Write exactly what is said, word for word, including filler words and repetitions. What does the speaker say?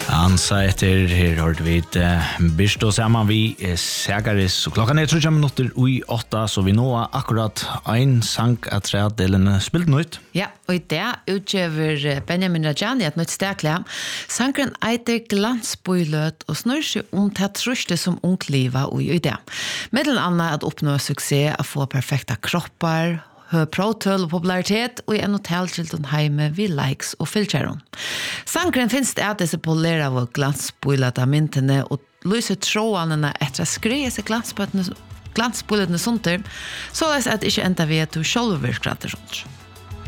Ansa etter, her hørte vi et Birsto sammen vi Sægaris, og klokkan er trettiofem minutter ui åtta, så vi nå akkurat ein sang av tredjelene spilt nytt. Ja, og i det utgjøver Benjamin Rajani et nytt stekle. Sangren eiter glansbøyløt og snør seg om til trustet som ungliva og i det. Mellom annet at oppnå suksess, å få perfekta kroppar, høy protøl og popularitet, og i en hotellkilton heime vi likes og filtjeron. Sangren finnes det at disse polera av glansbøyløta myntene og lyser trådene etter å skreie seg glansbøyløtene glansbøyløtene sånt, så er det ikke enda vi er til sjølverkrater sånt.